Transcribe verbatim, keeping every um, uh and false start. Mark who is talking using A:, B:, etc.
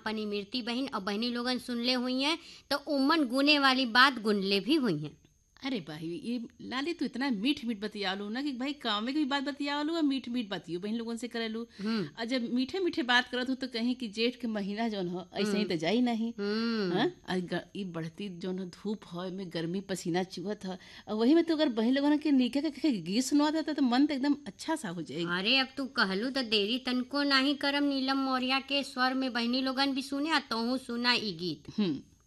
A: अपन इमरती बहन और बहनी लोगन सुनले हुई हैं तो उमन गुने वाली बात गुनले भी हुई हैं।
B: अरे भाई ये लाली तू इतना मीठ मीठ बतियालू ना कि भाई काम में की भी बात बतियालू और मीठ मीठ बतियो बहन लोगन से करेलू।
A: हम्म
B: और जब मीठे मीठे बात करत हो तो कहीं कि जेठ के महीना जौन हो ऐसे ही
A: हम्म
B: तो जाई नहीं।
A: हम्म
B: हाँ और ग- ई बढ़ती जौन हो धूप हो में गर्मी पसीना चुहत है और वही में तो अगर बहन लोगन के नीके के के गीत सुनवा देता तो मन तो एकदम अच्छा सा हो जाएगी।
A: अरे अब तू कहलू तो देरी तनको नाही करम नीलम मौर्या के स्वर में बहनी लोगन भी सुने आ तोहू सुना ई गीत।
B: हम्म